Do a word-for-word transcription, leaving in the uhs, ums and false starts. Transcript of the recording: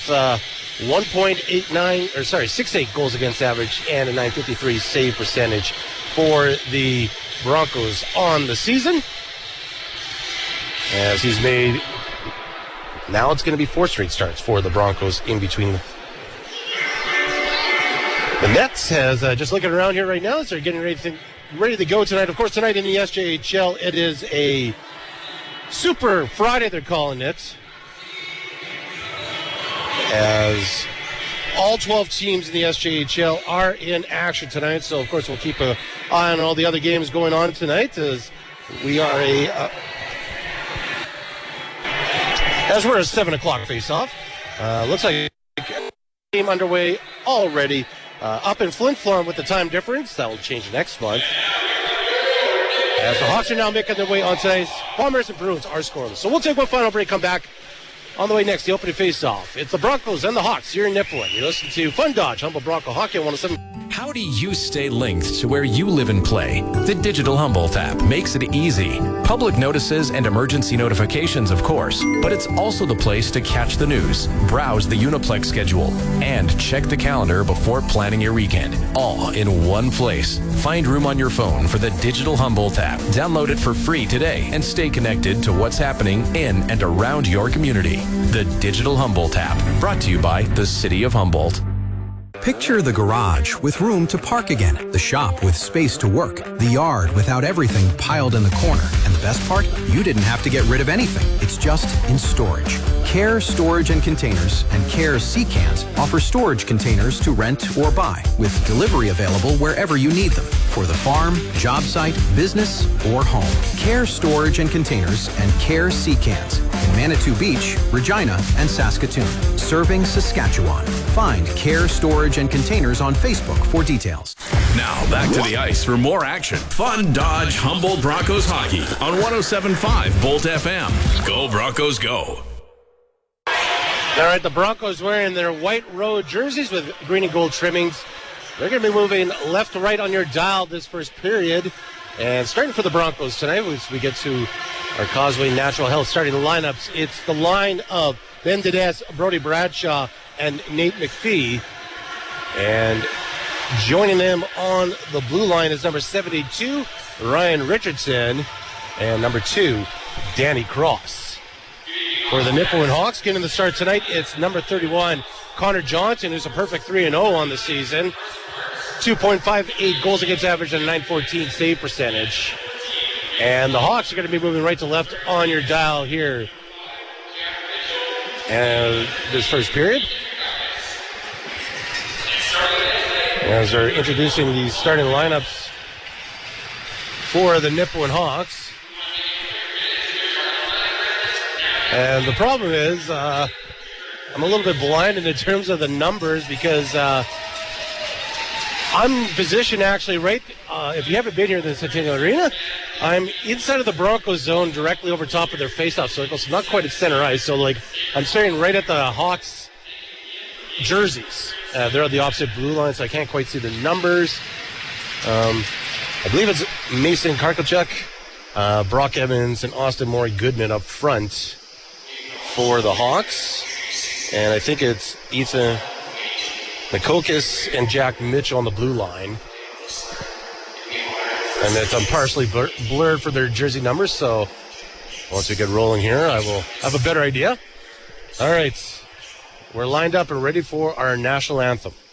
with uh, one point eight nine, or sorry, six point eight goals against average and a nine fifty-three save percentage for the Broncos on the season. As he's made, now it's going to be four straight starts for the Broncos in between. The Nets has, uh, just looking around here right now, so they're getting ready to, ready to go tonight. Of course, tonight in the S J H L, it is a Super Friday, they're calling it, as all twelve teams in the S J H L are in action tonight. So, of course, we'll keep an eye on all the other games going on tonight, as we are a... Uh, As we're a seven o'clock face-off. Uh, looks like game underway already. Uh, up in Flin Flon with the time difference. That will change next month. As the Hawks are now making their way on tonight's Bombers and Bruins are scoreless. So we'll take one final break, come back. On the way next, the opening face-off. It's the Broncos and the Hawks here in Nipawin. You listen to Fun Dodge, Humboldt Bronco Hockey on one oh seven. How do you stay linked to where you live and play? The Digital Humboldt app makes it easy. Public notices and emergency notifications, of course, but it's also the place to catch the news, browse the Uniplex schedule, and check the calendar before planning your weekend. All in one place. Find room on your phone for the Digital Humboldt app. Download it for free today and stay connected to what's happening in and around your community. The Digital Humboldt app, brought to you by the City of Humboldt. Picture the garage with room to park again, the shop with space to work, the yard without everything piled in the corner. And the best part? You didn't have to get rid of anything. It's just in storage. Care Storage and Containers and Care Sea-Cans offer storage containers to rent or buy, with delivery available wherever you need them, for the farm, job site, business, or home. Care Storage and Containers and Care Sea-Cans in Manitou Beach, Regina, and Saskatoon, serving Saskatchewan. Find Care Storage and Containers on Facebook for details. Now back to the ice for more action. Fun Dodge Humboldt Broncos hockey on one oh seven point five Bolt F M. Go Broncos, go. All right, the Broncos wearing their white road jerseys with green and gold trimmings. They're going to be moving left to right on your dial this first period. And starting for the Broncos tonight, as we get to our Causeway Natural Health starting lineups, it's the line of Ben Dides, Brody Bradshaw, and Nate McPhee. And joining them on the blue line is number seventy-two, Ryan Richardson, and number two, Danny Cross. For the Nipawin Hawks, getting the start tonight, it's number thirty-one, Connor Johnson, who's a perfect three and oh on the season. two point five eight goals against average and a nine fourteen save percentage. And the Hawks are going to be moving right to left on your dial here. And this first period, as they're introducing the starting lineups for the Nipawin Hawks. And the problem is, uh, I'm a little bit blinded in terms of the numbers because uh, I'm positioned actually right, uh, if you haven't been here in the Centennial Arena, I'm inside of the Broncos zone directly over top of their face-off circle, so not quite at center ice. So, like, I'm staring right at the Hawks jerseys. Uh, they're on the opposite blue line, so I can't quite see the numbers. Um, I believe it's Mason Karkochuk, uh, Brock Evans, and Austin Maury Goodman up front for the Hawks. And I think it's Ethan Makokis and Jack Mitchell on the blue line. And it's um, partially blur- blurred for their jersey numbers, so once we get rolling here, I will have a better idea. All right. We're lined up and ready for our national anthem.